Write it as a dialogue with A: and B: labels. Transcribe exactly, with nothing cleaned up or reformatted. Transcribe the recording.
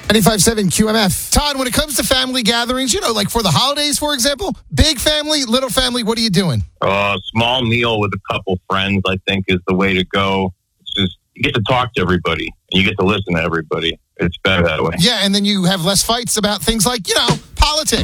A: ninety-five seven Q M F. Todd, when it comes to family gatherings, you know, like for the holidays, for example, big family, little family, what are you doing?
B: Uh, small meal with a couple friends, I think, is the way to go. It's just, you get to talk to everybody, and you get to listen to everybody. It's better that way.
A: Yeah, and then you have less fights about things like, you know, politics.